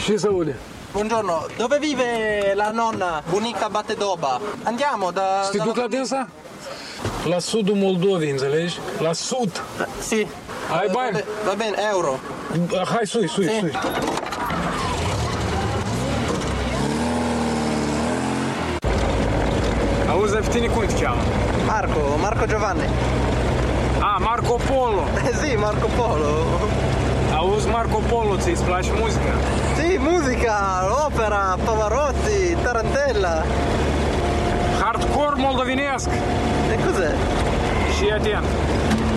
Și se aude. Buongiorno, dove vive la nonna, bunica Batedoba? Andiamo da... Să te duc la dânsa? La sudul Moldovei, înțelegi? La sud. Sì. Ai bani? Va bene, euro. Hai, sui. Auzi, dar pe tine cum te cheamă? Marco Giovanni. Marco Polo. Sì, Marco Polo. Auzi, Marco Polo, ți-i place muzica? Sì, musica, opera, Pavarotti, Tarantella. Hardcore moldovenesc. E cos'è? Și atent.